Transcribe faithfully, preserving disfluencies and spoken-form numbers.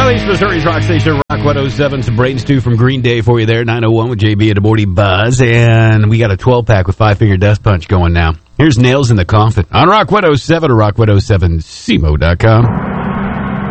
Northeast Missouri's rock station, Rock one oh seven. Some Brain Stew from Green Day for you there. nine oh one with J B and the Morning Buzz. And we got a twelve-pack with Five Finger Death Punch going now. Here's Nails in the Coffin on Rock one oh seven or rock one oh seven C M O dot com.